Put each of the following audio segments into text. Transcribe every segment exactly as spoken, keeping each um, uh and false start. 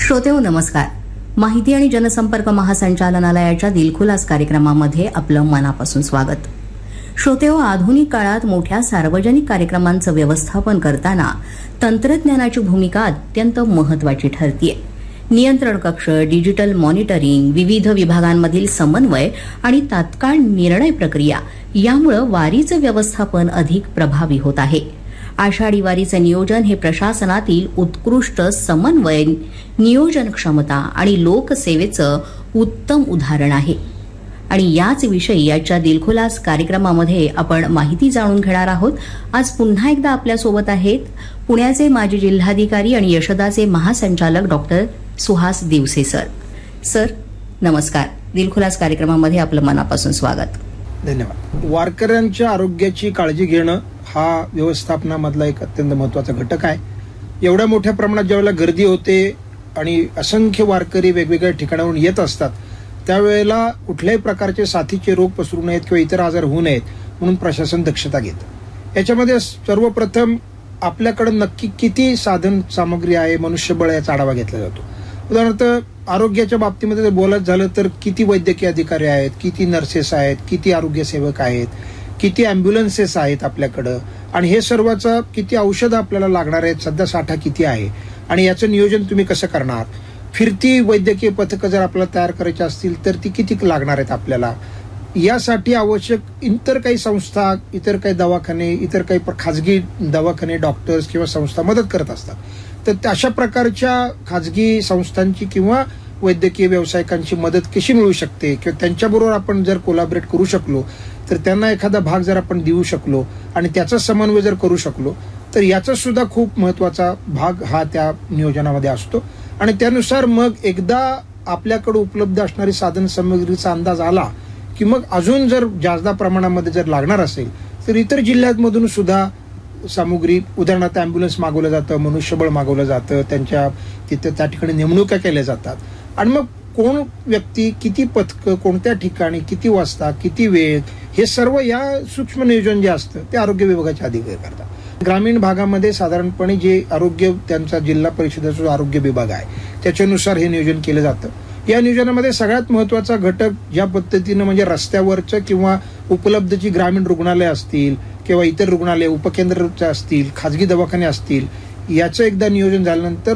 श्रोतेहो नमस्कार. माहिती आणि जनसंपर्क महासंचालनालयाच्या दिलखुलास कार्यक्रमामध्ये आपलं मनापासून स्वागत. श्रोतेहो, आधुनिक काळात मोठ्या सार्वजनिक कार्यक्रमांचं व्यवस्थापन करताना तंत्रज्ञानाची भूमिका अत्यंत महत्वाची ठरते. नियंत्रण कक्ष, डिजिटल मॉनिटरिंग, विविध विभागांमधील समन्वय आणि तात्काळ निर्णय प्रक्रिया यामुळे वारीचं व्यवस्थापन अधिक प्रभावी होत आहे. आषाढी वारीचे नियोजन हे प्रशासनातील उत्कृष्ट समन्वय, नियोजन क्षमता आणि लोकसेवेचं उत्तम उदाहरण आहे. आणि याच विषयी याच्या दिलखुलास कार्यक्रमामध्ये आपण माहिती जाणून घेणार आहोत. आज पुन्हा एकदा आपल्यासोबत आहेत पुण्याचे माजी जिल्हाधिकारी आणि यशदाचे महासंचालक doctor Suhas Diwase sir. Sir नमस्कार. दिलखुलास कार्यक्रमामध्ये आपलं मनापासून स्वागत. धन्यवाद. वारकऱ्यांच्या आरोग्याची काळजी घेणं हा व्यवस्थापनामधला एक अत्यंत महत्वाचा घटक आहे. एवढ्या मोठ्या प्रमाणात ज्यावेळेला गर्दी होते आणि असंख्य वारकरी वेगवेगळ्या ठिकाणाहून येत असतात त्यावेळेला कुठल्याही प्रकारचे साथीचे रोग पसरू नयेत किंवा इतर आजार होऊ नयेत म्हणून प्रशासन दक्षता घेतं. याच्यामध्ये सर्वप्रथम आपल्याकडे नक्की किती साधन सामग्री आहे, मनुष्यबळ याचा आढावा घेतला जातो. उदाहरणार्थ आरोग्याच्या बाबतीमध्ये जर बोलायचं झालं तर किती वैद्यकीय अधिकारी आहेत, किती नर्सेस आहेत, किती आरोग्य सेवक आहेत, किती अँब्युलन्सेस आहेत आपल्याकडं, आणि हे सर्वांचं किती औषधं आपल्याला लागणार आहेत, सध्या साठा किती आहे आणि याचं नियोजन तुम्ही कसं करणार. फिरती वैद्यकीय पथकं जर आपल्याला तयार करायची असतील तर ती किती लागणार आहेत आपल्याला. यासाठी आवश्यक इतर काही संस्था, इतर काही दवाखाने, इतर काही खाजगी दवाखाने, डॉक्टर्स किंवा संस्था मदत करत असतात. तर अशा प्रकारच्या खाजगी संस्थांची किंवा वैद्यकीय व्यावसायिकांची मदत कशी मिळू शकते किंवा त्यांच्याबरोबर आपण जर कोलॅबरेट करू शकलो तर त्यांना एखादा भाग जर आपण देऊ शकलो आणि त्याचा समन्वय जर करू शकलो तर याचा सुद्धा खूप महत्वाचा भाग हा त्या नियोजनामध्ये असतो. आणि त्यानुसार मग एकदा आपल्याकडे उपलब्ध असणारी साधन सामग्रीचा अंदाज आला की मग अजून जर जास्त प्रमाणामध्ये जर लागणार असेल तर इतर जिल्ह्यांमधून सुद्धा सामुग्री, उदाहरणार्थ अँब्युलन्स मागवलं जातं, मनुष्यबळ मागवलं जातं, त्यांच्या तिथे त्या ठिकाणी नेमणुका केल्या जातात. आणि मग कोण व्यक्ती, किती पथकं, कोणत्या ठिकाणी, किती वाजता, किती वेळ, हे सर्व या सूक्ष्म नियोजन जे असतं ते आरोग्य विभागाचे अधिकारी करतात. ग्रामीण भागामध्ये साधारणपणे जे आरोग्य, त्यांचा जिल्हा परिषदेचा जो आरोग्य विभाग आहे त्याच्यानुसार हे नियोजन केलं जातं. या नियोजनामध्ये सगळ्यात महत्वाचा घटक ज्या पद्धतीनं म्हणजे रस्त्यावरचं किंवा उपलब्ध जी ग्रामीण रुग्णालय असतील किंवा इतर रुग्णालय उपकेंद्र असतील, खाजगी दवाखाने असतील, याचं एकदा नियोजन झाल्यानंतर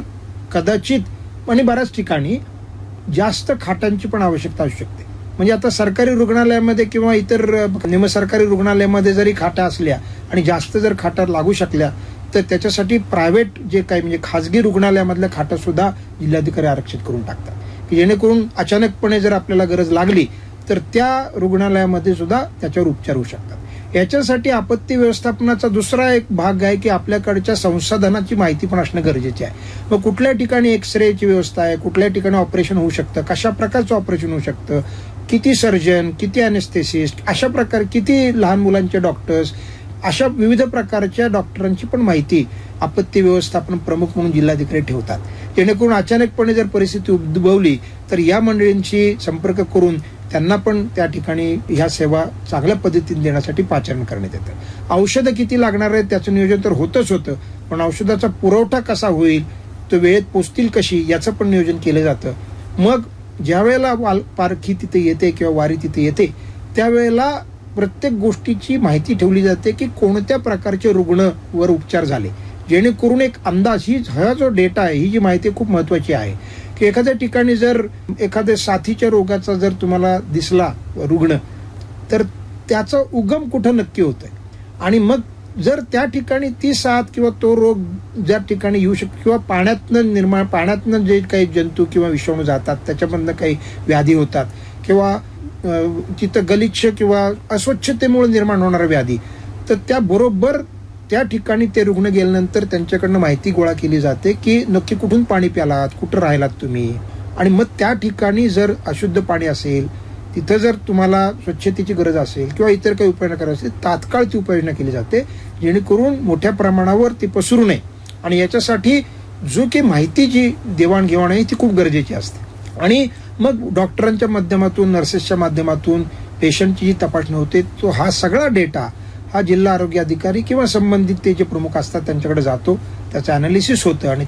कदाचित आणि बऱ्याच ठिकाणी जास्त खाटांची पण आवश्यकता असू शकते. म्हणजे आता सरकारी रुग्णालयामध्ये किंवा इतर निमसरकारी रुग्णालयामध्ये जरी खाटा असल्या आणि जास्त जर खाटा लागू शकल्या तर त्याच्यासाठी प्रायव्हेट जे काही म्हणजे खाजगी रुग्णालयामधल्या खाटा सुद्धा जिल्हाधिकारी आरक्षित करून टाकतात की जेणेकरून अचानकपणे जर आपल्याला गरज लागली तर त्या रुग्णालयामध्ये सुद्धा त्याच्यावर उपचार होऊ शकतात. याच्यासाठी आपत्ती व्यवस्थापनाचा दुसरा एक भाग आहे की आपल्याकडच्या संसाधनाची माहिती पण असणं गरजेचे आहे. मग कुठल्या ठिकाणी एक्सरेची व्यवस्था आहे, कुठल्या ठिकाणी ऑपरेशन होऊ शकतं, कशा प्रकारचं ऑपरेशन होऊ शकतं, किती सर्जन, किती अनेस्थेसिस्ट, अशा प्रकारे किती लहान मुलांचे डॉक्टर्स, अशा विविध प्रकारच्या डॉक्टरांची पण माहिती आपत्ती व्यवस्थापन प्रमुख म्हणून जिल्हाधिकारी ठेवतात. जेणेकरून अचानकपणे जर परिस्थिती उद्भवली तर या मंडळींशी संपर्क करून त्यांना पण त्या ठिकाणी ह्या सेवा चांगल्या पद्धतीने देण्यासाठी पाचारण करण्यात येतं. औषधं किती लागणार आहेत त्याचं नियोजन तर होतच होतं, पण औषधाचा पुरवठा कसा होईल, तो वेळेत पोचतील कशी याचं पण नियोजन केलं जातं. मग ज्या वेळेला पालखी तिथे येते किंवा वारी तिथे येते त्यावेळेला प्रत्येक गोष्टीची माहिती ठेवली जाते की कोणत्या प्रकारचे रुग्ण वर उपचार झाले, जेणेकरून एक अंदाज, ही हा जो डेटा आहे, ही जी माहिती खूप महत्वाची आहे की एखाद्या ठिकाणी जर एखाद्या साथीच्या रोगाचा जर तुम्हाला दिसला रुग्ण तर त्याचा उगम कुठं नक्की होतोय आणि मग जर त्या ठिकाणी ती साथ किंवा तो रोग ज्या ठिकाणी येऊ शकतो किंवा पाण्यातनं निर्माण पाण्यातनं जे काही जंतू किंवा विषाणू जातात त्याच्यामधनं काही व्याधी होतात किंवा तिथं गलिच्छ किंवा अस्वच्छतेमुळे निर्माण होणाऱ्या व्याधी, तर त्या बरोबर त्या ठिकाणी ते रुग्ण गेल्यानंतर त्यांच्याकडनं माहिती गोळा केली जाते की नक्की कुठून पाणी प्यालात, कुठं राहिलात तुम्ही, आणि मग त्या ठिकाणी जर अशुद्ध पाणी असेल, तिथं जर तुम्हाला स्वच्छतेची गरज असेल किंवा इतर काही उपाययोजना करायची असेल तात्काळ ती उपाययोजना केली जाते जेणेकरून मोठ्या प्रमाणावर ती पसरू नये. आणि याच्यासाठी जो की माहितीची देवाणघेवाण आहे ती खूप गरजेची असते. आणि मग डॉक्टरांच्या माध्यमातून, नर्सेसच्या माध्यमातून पेशंटची जी तपासणी होते तो हा सगळा डेटा हा जिल्हा आरोग्य अधिकारी किंवा संबंधित ते जे प्रमुख असतात त्यांच्याकडे जातो, त्याचं अनालिसिस होतं आणि